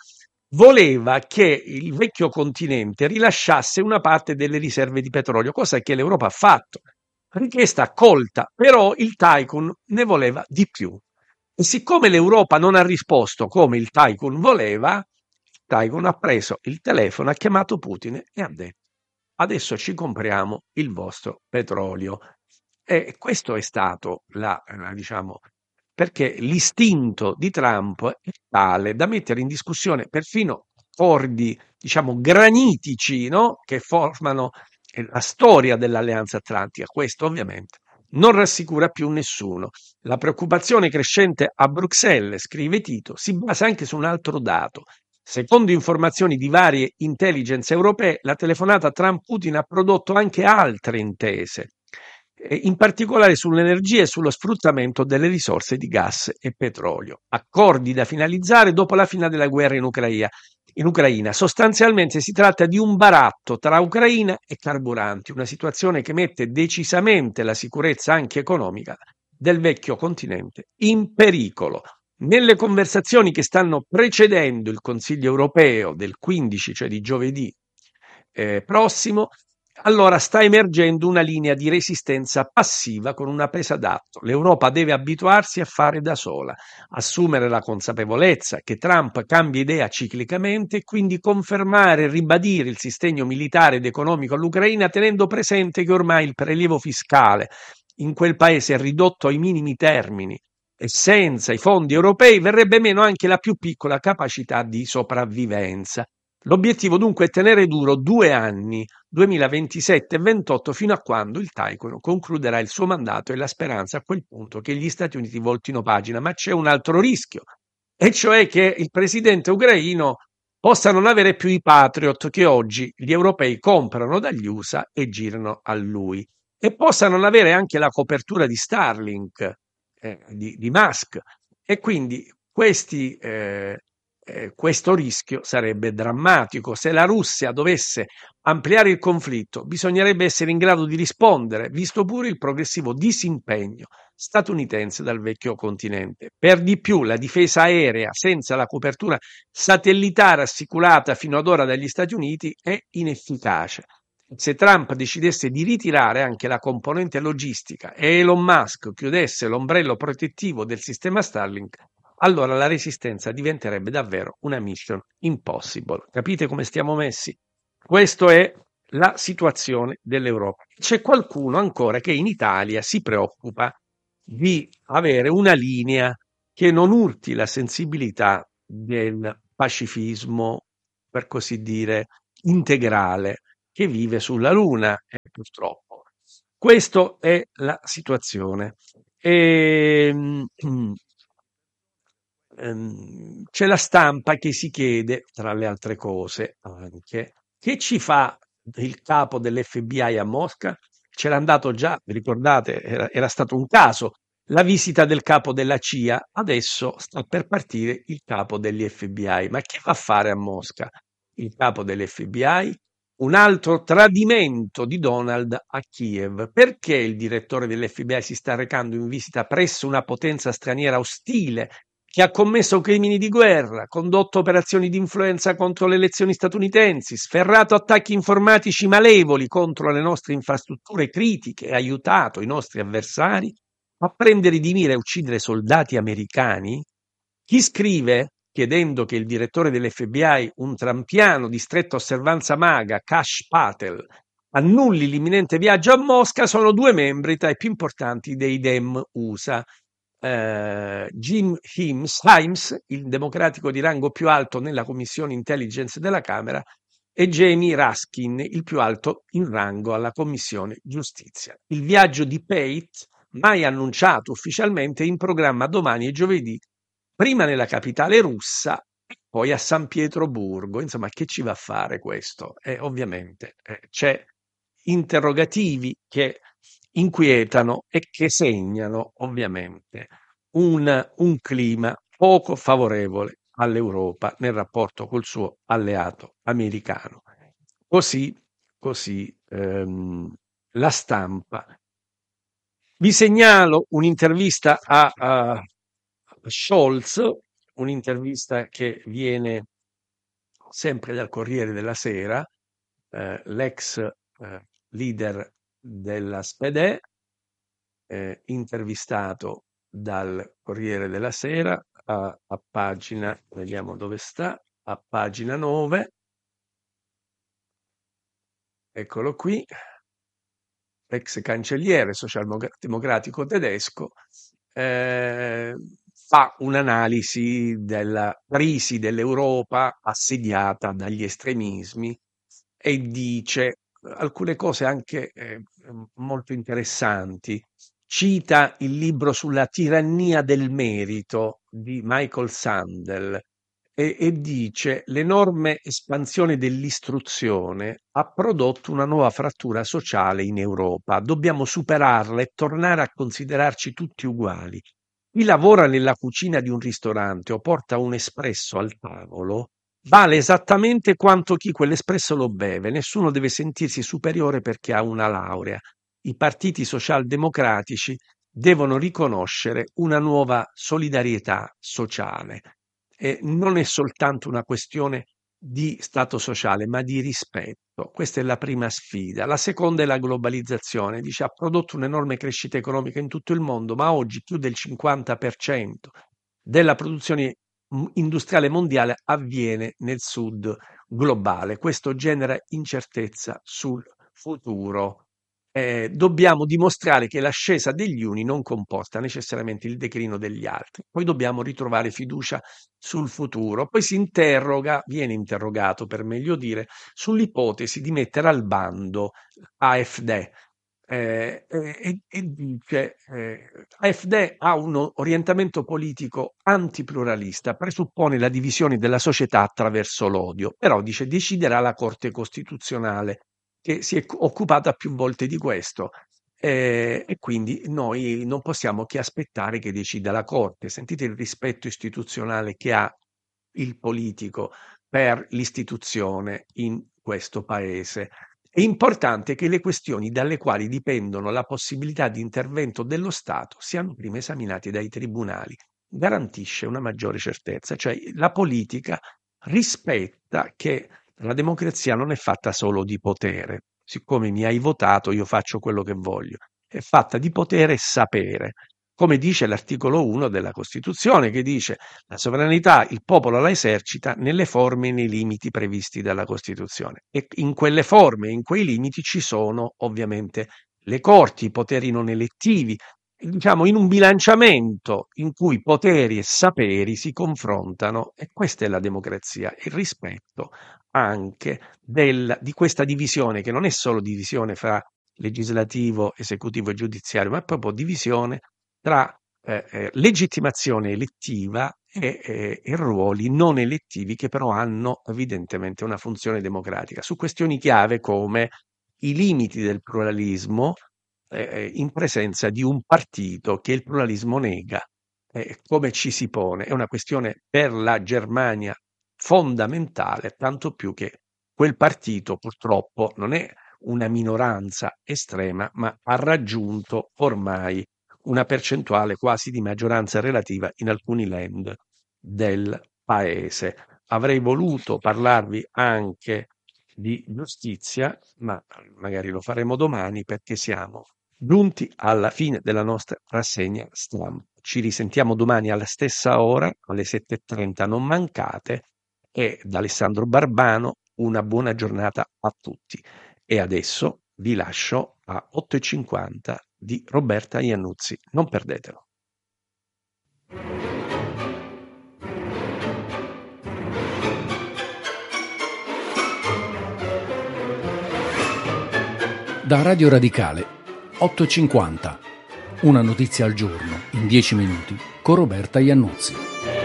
voleva che il vecchio continente rilasciasse una parte delle riserve di petrolio, cosa che l'Europa ha fatto. Richiesta accolta, però il Tycoon ne voleva di più. E siccome l'Europa non ha risposto come il Tycoon voleva, Tycoon ha preso il telefono, ha chiamato Putin e ha detto: adesso ci compriamo il vostro petrolio. E questo è stato diciamo, perché l'istinto di Trump è tale da mettere in discussione perfino accordi, diciamo, granitici, no? Che formano la storia dell'Alleanza Atlantica. Questo ovviamente non rassicura più nessuno. La preoccupazione crescente a Bruxelles, scrive Tito, si basa anche su un altro dato. Secondo informazioni di varie intelligence europee, la telefonata Trump-Putin ha prodotto anche altre intese, in particolare sull'energia e sullo sfruttamento delle risorse di gas e petrolio. Accordi da finalizzare dopo la fine della guerra in Ucraina. Sostanzialmente si tratta di un baratto tra Ucraina e carburanti, una situazione che mette decisamente la sicurezza anche economica del vecchio continente in pericolo. Nelle conversazioni che stanno precedendo il Consiglio europeo del 15, cioè di giovedì prossimo, allora sta emergendo una linea di resistenza passiva con una presa d'atto. L'Europa deve abituarsi a fare da sola, assumere la consapevolezza che Trump cambia idea ciclicamente e quindi confermare e ribadire il sostegno militare ed economico all'Ucraina, tenendo presente che ormai il prelievo fiscale in quel paese è ridotto ai minimi termini e senza i fondi europei verrebbe meno anche la più piccola capacità di sopravvivenza. L'obiettivo dunque è tenere duro 2 anni, 2027 e 28, fino a quando il Taekwondo concluderà il suo mandato e la speranza a quel punto che gli Stati Uniti voltino pagina. Ma c'è un altro rischio, e cioè che il presidente ucraino possa non avere più i Patriot che oggi gli europei comprano dagli USA e girano a lui, e possa non avere anche la copertura di Starlink, di Musk, e quindi questi questo rischio sarebbe drammatico. Se la Russia dovesse ampliare il conflitto, bisognerebbe essere in grado di rispondere, visto pure il progressivo disimpegno statunitense dal vecchio continente. Per di più, la difesa aerea senza la copertura satellitare assicurata fino ad ora dagli Stati Uniti è inefficace. Se Trump decidesse di ritirare anche la componente logistica e Elon Musk chiudesse l'ombrello protettivo del sistema Starlink, allora la resistenza diventerebbe davvero una mission impossible. Capite come stiamo messi? Questa è la situazione dell'Europa. C'è qualcuno ancora che in Italia si preoccupa di avere una linea che non urti la sensibilità del pacifismo, per così dire, integrale che vive sulla Luna, purtroppo. Questa è la situazione. E, c'è la stampa che si chiede, tra le altre cose, anche che ci fa il capo dell'FBI a Mosca? C'era andato già, vi ricordate, era stato un caso, la visita del capo della CIA, adesso sta per partire il capo degli FBI. Ma che va a fare a Mosca il capo dell'FBI? Un altro tradimento di Donald a Kiev. Perché il direttore dell'FBI si sta recando in visita presso una potenza straniera ostile che ha commesso crimini di guerra, condotto operazioni di influenza contro le elezioni statunitensi, sferrato attacchi informatici malevoli contro le nostre infrastrutture critiche e aiutato i nostri avversari a prendere di mira e uccidere soldati americani? Chi scrive, chiedendo che il direttore dell'FBI, un trampiano di stretta osservanza maga, Kash Patel, annulli l'imminente viaggio a Mosca, sono due membri tra i più importanti dei Dem USA. Jim Himes, il democratico di rango più alto nella commissione intelligence della Camera, e Jamie Raskin, il più alto in rango alla commissione giustizia. Il viaggio di Pate, mai annunciato ufficialmente, è in programma domani e giovedì, prima nella capitale russa e poi a San Pietroburgo. Insomma, che ci va a fare questo? Ovviamente c'è interrogativi che inquietano e che segnano ovviamente un clima poco favorevole all'Europa nel rapporto col suo alleato americano. Così, così la stampa. Vi segnalo un'intervista a Scholz, un'intervista che viene sempre dal Corriere della Sera, l'ex leader della SPD, intervistato dal Corriere della Sera a pagina, vediamo dove sta, a pagina 9, eccolo qui, ex cancelliere socialdemocratico tedesco, fa un'analisi della crisi dell'Europa assediata dagli estremismi e dice alcune cose anche molto interessanti. Cita il libro sulla tirannia del merito di Michael Sandel e dice l'enorme espansione dell'istruzione ha prodotto una nuova frattura sociale in Europa. Dobbiamo superarla e tornare a considerarci tutti uguali. Chi lavora nella cucina di un ristorante o porta un espresso al tavolo vale esattamente quanto chi quell'espresso lo beve. Nessuno deve sentirsi superiore perché ha una laurea. I partiti socialdemocratici devono riconoscere una nuova solidarietà sociale. E non è soltanto una questione di stato sociale, ma di rispetto. Questa è la prima sfida. La seconda è la globalizzazione. Dice, ha prodotto un'enorme crescita economica in tutto il mondo, ma oggi più del 50% della produzione industriale mondiale avviene nel sud globale. Questo genera incertezza sul futuro. Dobbiamo dimostrare che l'ascesa degli uni non comporta necessariamente il declino degli altri. Poi dobbiamo ritrovare fiducia sul futuro. Poi si interroga, viene interrogato per meglio dire, sull'ipotesi di mettere al bando AfD. E dice AfD ha un orientamento politico antipluralista, presuppone la divisione della società attraverso l'odio, però dice deciderà la Corte Costituzionale che si è occupata più volte di questo e quindi noi non possiamo che aspettare che decida la Corte. Sentite il rispetto istituzionale che ha il politico per l'istituzione in questo paese. È importante che le questioni dalle quali dipendono la possibilità di intervento dello Stato siano prima esaminate dai tribunali. Garantisce una maggiore certezza, cioè la politica rispetta che la democrazia non è fatta solo di potere. Siccome mi hai votato, io faccio quello che voglio. È fatta di potere e sapere. Come dice l'articolo 1 della Costituzione, che dice la sovranità il popolo la esercita nelle forme e nei limiti previsti dalla Costituzione. E in quelle forme e in quei limiti ci sono ovviamente le corti, i poteri non elettivi, diciamo in un bilanciamento in cui poteri e saperi si confrontano, e questa è la democrazia, il rispetto anche di questa divisione, che non è solo divisione fra legislativo, esecutivo e giudiziario, ma è proprio divisione tra legittimazione elettiva e ruoli non elettivi che però hanno evidentemente una funzione democratica. Su questioni chiave come i limiti del pluralismo in presenza di un partito che il pluralismo nega, come ci si pone? È una questione per la Germania fondamentale, tanto più che quel partito purtroppo non è una minoranza estrema, ma ha raggiunto ormai una percentuale quasi di maggioranza relativa in alcuni land del paese. Avrei voluto parlarvi anche di giustizia, ma magari lo faremo domani perché siamo giunti alla fine della nostra rassegna stampa. Ci risentiamo domani alla stessa ora, alle 7:30, non mancate, e da Alessandro Barbano una buona giornata a tutti. E adesso vi lascio a 8:50 di Roberta Iannuzzi. Non perdetelo. Da Radio Radicale, 8:50. Una notizia al giorno, in 10 minuti, con Roberta Iannuzzi.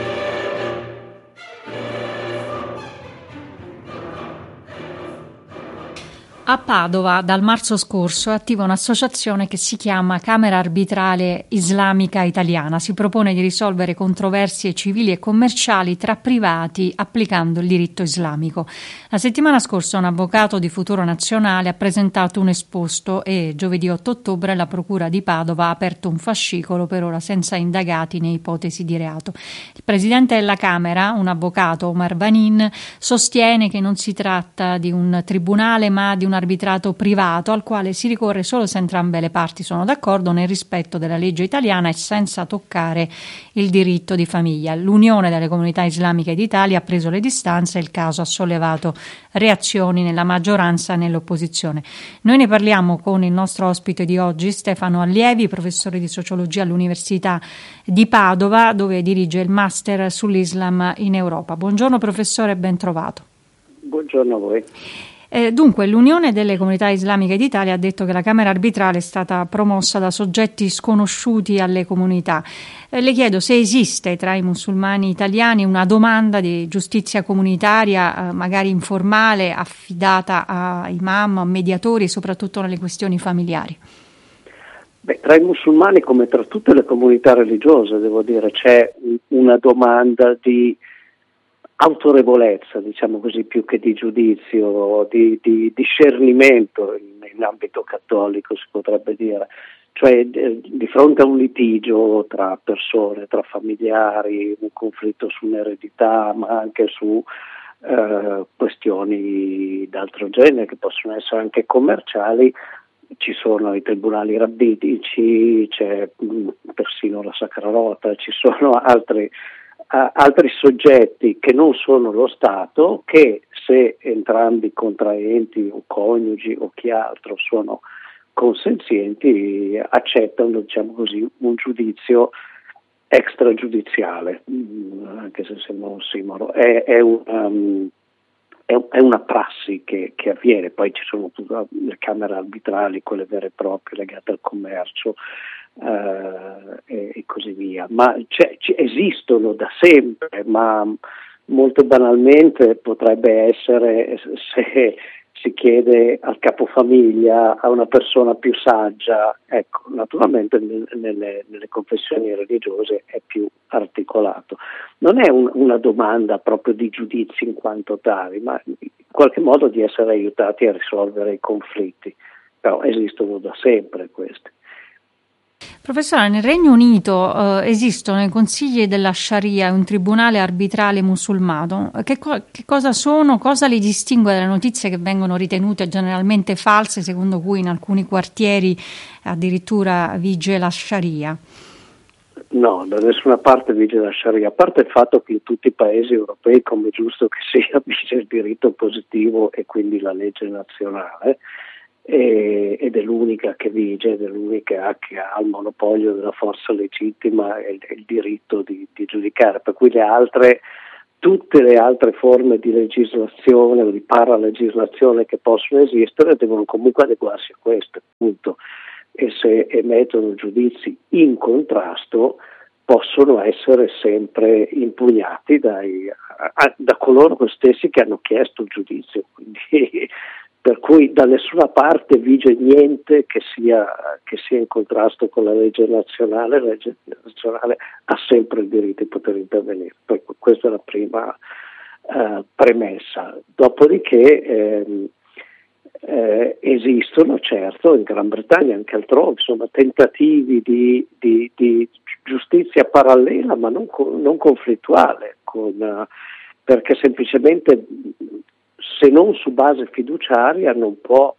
A Padova dal marzo scorso è attiva un'associazione che si chiama Camera Arbitrale Islamica Italiana. Si propone di risolvere controversie civili e commerciali tra privati applicando il diritto islamico. La settimana scorsa un avvocato di Futuro Nazionale ha presentato un esposto e giovedì 8 ottobre la Procura di Padova ha aperto un fascicolo, per ora senza indagati né ipotesi di reato. Il presidente della Camera, un avvocato, Omar Vanin, sostiene che non si tratta di un tribunale ma di un arbitrato privato al quale si ricorre solo se entrambe le parti sono d'accordo nel rispetto della legge italiana e senza toccare il diritto di famiglia. L'Unione delle Comunità Islamiche d'Italia ha preso le distanze e il caso ha sollevato reazioni nella maggioranza e nell'opposizione. Noi ne parliamo con il nostro ospite di oggi, Stefano Allievi, professore di sociologia all'Università di Padova, dove dirige il master sull'Islam in Europa. Buongiorno professore, ben trovato. Buongiorno a voi. Dunque, l'Unione delle Comunità Islamiche d'Italia ha detto che la Camera Arbitrale è stata promossa da soggetti sconosciuti alle comunità. Le chiedo se esiste tra i musulmani italiani una domanda di giustizia comunitaria, magari informale, affidata a imam, a mediatori, soprattutto nelle questioni familiari. Tra i musulmani, come tra tutte le comunità religiose, devo dire, c'è una domanda di autorevolezza, diciamo così, più che di giudizio, di discernimento in ambito cattolico, si potrebbe dire. Cioè di fronte a un litigio tra persone, tra familiari, un conflitto su un'eredità, ma anche su questioni d'altro genere che possono essere anche commerciali, ci sono i tribunali rabbinici, c'è persino la Sacra Rota, ci sono altri soggetti che non sono lo Stato, che se entrambi contraenti o coniugi o chi altro sono consenzienti accettano, diciamo così, un giudizio extragiudiziale, anche se sembra un ossimoro. È una prassi che avviene. Poi ci sono tutte le camere arbitrali, quelle vere e proprie legate al commercio, e così via, ma esistono da sempre, ma molto banalmente potrebbe essere se si chiede al capofamiglia, a una persona più saggia. Ecco, naturalmente nelle confessioni religiose è più articolato. Non è una domanda proprio di giudizi in quanto tali, ma in qualche modo di essere aiutati a risolvere i conflitti. Però esistono da sempre questi. Professore, nel Regno Unito esistono i consigli della Sharia, un tribunale arbitrale musulmano. Che cosa sono? Cosa li distingue dalle notizie che vengono ritenute generalmente false, secondo cui in alcuni quartieri addirittura vige la Sharia? No, da nessuna parte vige la Sharia, a parte il fatto che in tutti i paesi europei, come è giusto che sia, vige il diritto positivo e quindi la legge nazionale. Ed è l'unica che vige, ed è l'unica che ha il monopolio della forza legittima e il diritto di giudicare, per cui tutte le altre forme di legislazione o di paralegislazione che possono esistere devono comunque adeguarsi a questo punto, e se emettono giudizi in contrasto possono essere sempre impugnati da coloro stessi che hanno chiesto il giudizio. Quindi, per cui da nessuna parte vige niente che sia in contrasto con la legge nazionale. La legge nazionale ha sempre il diritto di poter intervenire. Questa è la prima premessa. Dopodiché esistono, certo, in Gran Bretagna e anche altrove, insomma, tentativi di giustizia parallela, ma non conflittuale, perché semplicemente, se non su base fiduciaria, non può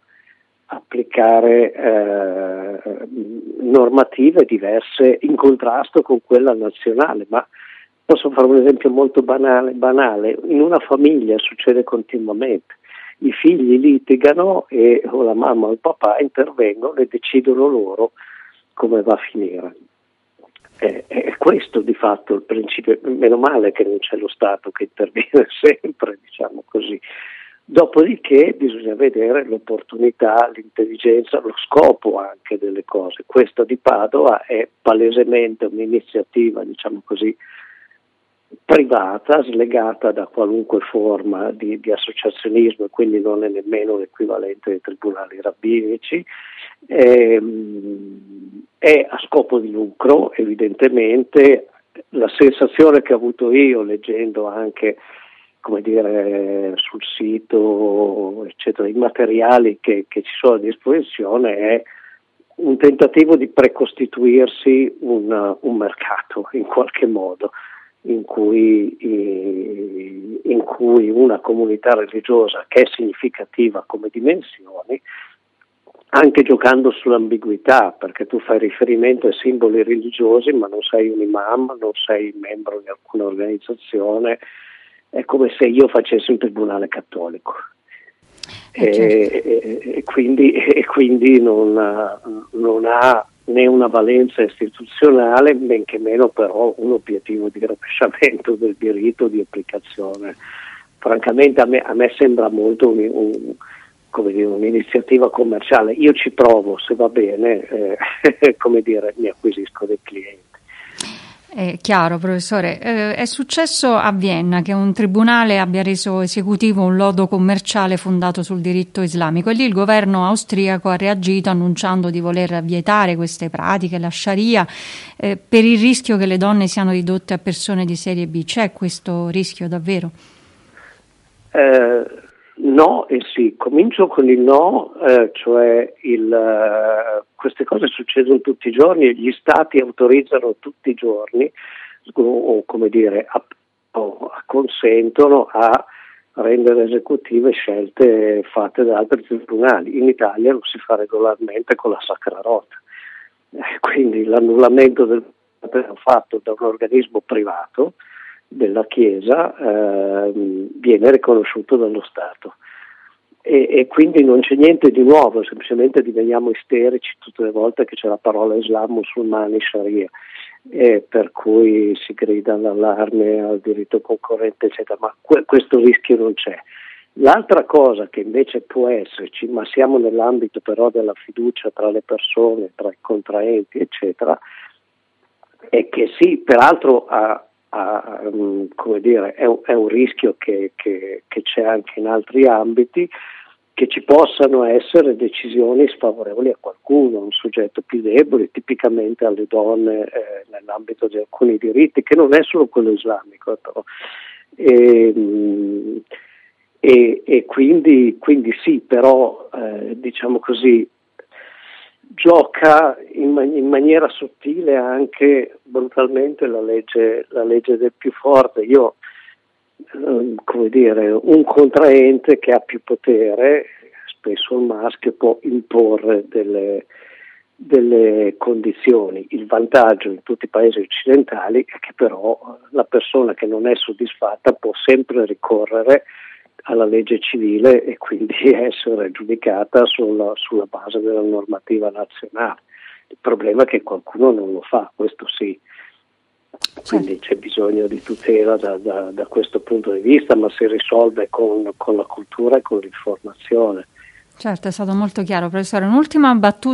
applicare normative diverse in contrasto con quella nazionale. Ma posso fare un esempio molto banale. In una famiglia succede continuamente. I figli litigano e o la mamma o il papà intervengono e decidono loro come va a finire. È questo di fatto il principio. Meno male che non c'è lo Stato che interviene sempre, diciamo così. Dopodiché bisogna vedere l'opportunità, l'intelligenza, lo scopo anche delle cose. Questa di Padova è palesemente un'iniziativa, diciamo così, privata, slegata da qualunque forma di associazionismo, e quindi non è nemmeno l'equivalente dei tribunali rabbinici. È a scopo di lucro, evidentemente. La sensazione che ho avuto io, leggendo anche, come dire, sul sito, eccetera, i materiali che ci sono a disposizione, è un tentativo di precostituirsi un mercato in qualche modo, in cui una comunità religiosa che è significativa come dimensioni, anche giocando sull'ambiguità, perché tu fai riferimento ai simboli religiosi ma non sei un imam, non sei membro di alcuna organizzazione. È come se io facessi un tribunale cattolico, e quindi non ha né una valenza istituzionale, men che meno però un obiettivo di rovesciamento del diritto di applicazione. Francamente a me sembra molto un'iniziativa commerciale. Io ci provo, se va bene, come dire, mi acquisisco dei clienti. È chiaro, professore. È successo a Vienna che un tribunale abbia reso esecutivo un lodo commerciale fondato sul diritto islamico, e lì il governo austriaco ha reagito annunciando di voler vietare queste pratiche, la Sharia, per il rischio che le donne siano ridotte a persone di serie B. C'è questo rischio davvero? No e sì. Comincio con il no, cioè queste cose succedono tutti i giorni, gli stati autorizzano tutti i giorni, o come dire, consentono a rendere esecutive scelte fatte da altri tribunali. In Italia lo si fa regolarmente con la Sacra Rota, quindi l'annullamento del fatto da un organismo privato della Chiesa viene riconosciuto dallo Stato, e quindi non c'è niente di nuovo, semplicemente diveniamo isterici tutte le volte che c'è la parola Islam, musulmani, Sharia, per cui si grida all'allarme, al diritto concorrente, eccetera, ma questo rischio non c'è. L'altra cosa che invece può esserci, ma siamo nell'ambito però della fiducia tra le persone, tra i contraenti, eccetera, è che sì, peraltro come dire, è un rischio che c'è anche in altri ambiti, che ci possano essere decisioni sfavorevoli a qualcuno, un soggetto più debole, tipicamente alle donne nell'ambito di alcuni diritti, che non è solo quello islamico, però. E quindi sì, però diciamo così, gioca in maniera sottile anche brutalmente la legge del più forte. Io, come dire, un contraente che ha più potere, spesso il maschio, può imporre delle condizioni. Il vantaggio in tutti i paesi occidentali è che però la persona che non è soddisfatta può sempre ricorrere alla legge civile e quindi essere giudicata sulla base della normativa nazionale. Il problema è che qualcuno non lo fa, questo sì. Quindi c'è bisogno di tutela da questo punto di vista, ma si risolve con la cultura e con l'informazione. Certo, è stato molto chiaro, professore. Un'ultima battuta